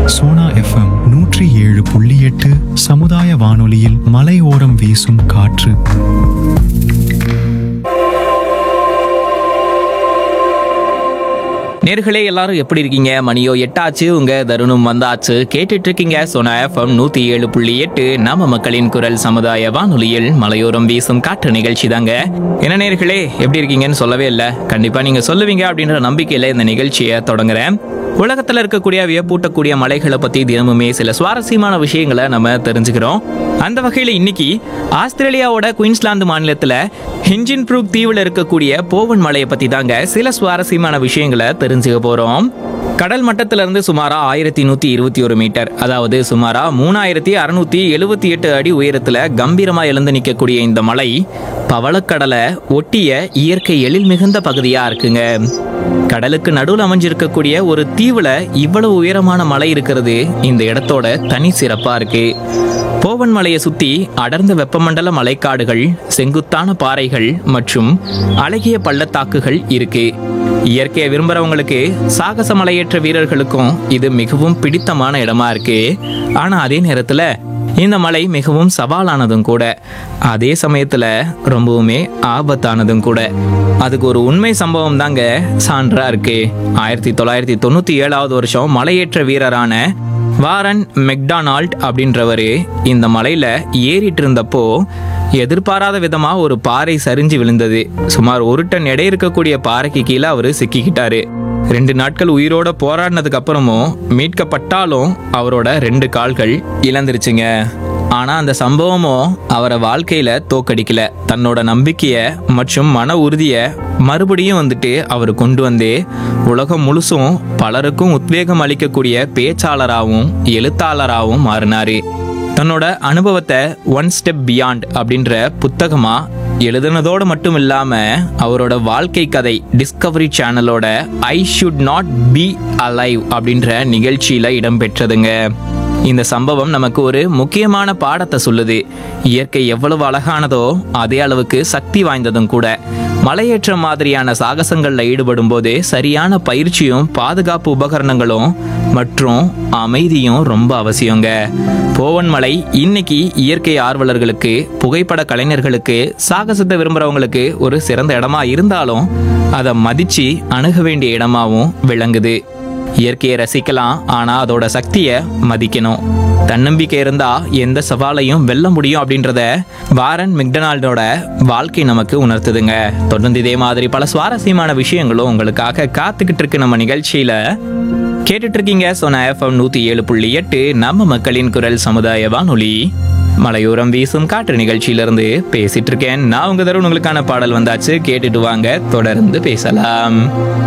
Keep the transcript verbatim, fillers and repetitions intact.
Sona FM நூற்றி ஏழு புள்ளி எட்டு சமுதாய வானொலியில் மலையோரம் வீசும் காற்று. நேர்களே எல்லாரும் எப்படி இருக்கீங்க? மணியோ எட்டாச்சு, உங்க தருணம் வந்தாச்சு. கேட்டுட்டு இருக்கீங்க சோனா எஃப்எம் நூத்தி ஏழு புள்ளி எட்டு நம்ம மக்களின் குரல் சமுதாய வானொலியில் மலையோரம் வீசும் காற்று நிகழ்ச்சி தாங்க. என்ன நேர்களே எப்படி இருக்கீங்கன்னு சொல்லவே இல்லை. கண்டிப்பா நீங்க சொல்லுவீங்க அப்படின்ற நம்பிக்கையில இந்த நிகழ்ச்சியை தொடங்குறேன். உலகத்துல இருக்கக்கூடிய வியப்பூட்டக்கூடிய மலைகளை பத்தி தினமுமே சில சுவாரஸ்யமான விஷயங்களை நம்ம தெரிஞ்சுக்கிறோம். அந்த வகையில இன்னைக்கு ஆஸ்திரேலியாவோட குயின்ஸ்லாந்து மாநிலத்துல ஹிஞ்சின்புரூக் தீவுல இருக்கக்கூடிய போவன் மலையை பத்தி தாங்க சில சுவாரஸ்யமான விஷயங்களை தெரிஞ்சுக்க போறோம். கடல் மட்டத்தில இருந்து சுமாரா ஆயிரத்தி நூத்தி இருபத்தி ஒரு மீட்டர், அதாவது சுமாரா மூணாயிரத்தி அறுநூத்தி எழுபத்தி எட்டு அடி உயரத்துல கம்பீரமா எழுந்து நிற்கக்கூடிய இந்த மலை பவளக்கடலை ஒட்டிய இயற்கை எழில் மிகுந்த பகுதியா இருக்குங்க. கடலுக்கு நடுவில் அமைஞ்சிருக்கக்கூடிய ஒரு தீவுல இவ்வளவு உயரமான மலை இருக்கிறது இந்த இடத்தோட தனி சிறப்பா இருக்கு. போவன் மலையை சுத்தி அடர்ந்த வெப்பமண்டல மலைக்காடுகள், செங்குத்தான பாறைகள் மற்றும் அழகிய பள்ளத்தாக்குகள் இருக்கு. இயற்கையை விரும்புறவங்களுக்கு, சாகச மலையேற்ற வீரர்களுக்கும் இது மிகவும் பிடித்தமான இடமா இருக்கு. ஆனா அதே நேரத்துல இந்த மலை மிகவும் சவாலானதும் கூட, அதே சமயத்துல ரொம்பவுமே ஆபத்தானதும் கூட. அதுக்கு ஒரு உண்மை சம்பவம் தாங்க சான்றா இருக்கு. ஆயிரத்தி தொள்ளாயிரத்தி தொண்ணூத்தி ஏழாவது வருஷம் மலையேற்ற வீரரான வாரன் மெக்டானால்ட் அப்படின்றவரு இந்த மலையில ஏறிட்டு இருந்தப்போ எதிர்பாராத விதமா ஒரு பாறை சரிஞ்சு விழுந்தது. சுமார் ஒரு டன் எடை இருக்கக்கூடிய பாறைக்கு கீழே அவரு சிக்கிக்கிட்டாரு. ரெண்டு நாட்கள் உயிரோட போராடினதுக்கு அப்புறமும் மீட்கப்பட்டாலும் அவரோட ரெண்டு கால்கள் இழந்துருச்சுங்க. ஆனா அந்த சம்பவமும் அவரை வாழ்க்கையில தோக்கடிக்கல. தன்னோட நம்பிக்கைய மற்றும் மன உறுதிய மறுபடியும் வந்துட்டு அவர் கொண்டு வந்து உலகம் முழுசும் பலருக்கும் உத்வேகம் அளிக்கக்கூடிய பேச்சாளராகவும் எழுத்தாளராகவும் மாறினாரு. தன்னோட அனுபவத்தை ஒன் ஸ்டெப் பியாண்ட் அப்படின்ற புத்தகமா எழுதுனதோடு மட்டும் இல்லாம அவரோட வாழ்க்கை கதை டிஸ்கவரி சேனலோட I should not be alive அப்படின்ற நிகழ்ச்சியில இடம்பெற்றதுங்க. இந்த சம்பவம் நமக்கு ஒரு முக்கியமான பாடத்தை சொல்லுது. இயற்கை எவ்வளவு அழகானதோ அதே அளவுக்கு சக்தி வாய்ந்ததும் கூட. மலையேற்ற மாதிரியான சாகசங்கள்ல ஈடுபடும் போது சரியான பயிற்சியும் பாதுகாப்பு உபகரணங்களும் மற்றும் அமைதியும் ரொம்ப அவசியங்க. போவன் மலை இன்னைக்கு இயற்கை ஆர்வலர்களுக்கு, புகைப்பட கலைஞர்களுக்கு, சாகசத்தை விரும்புறவங்களுக்கு ஒரு சிறந்த இடமா இருந்தாலும் அதை மதிச்சு அணுக வேண்டிய இடமாவும் விளங்குது. இயற்கையை ரசிக்கலாம், ஆனா அதோட சக்தியை மதிக்கணும். தன்னம்பிக்கை இருந்தா எந்த சவாலையும் வெல்ல முடியும் அப்படின்றத வாரன் மெக்டனால்டோட வாழ்க்கை நமக்கு உணர்த்துதுங்க. தொடர்ந்து இதே மாதிரி பல சுவாரஸ்யமான விஷயங்களும் உங்களுக்காக காத்துக்கிட்டு இருக்கு நம்ம நிகழ்ச்சியில. கேட்டுட்டு இருக்கீங்க சோனா எஃப்எம் நூத்தி ஏழு புள்ளி எட்டு நம்ம மக்களின் குரல் சமுதாய வானொலி. மலையோரம் வீசும் காற்று நிகழ்ச்சியிலிருந்து பேசிட்டு இருக்கேன் நான் உங்க தருண். உங்களுக்கான பாடல் வந்தாச்சு, கேட்டுட்டு வாங்க, தொடர்ந்து பேசலாம்.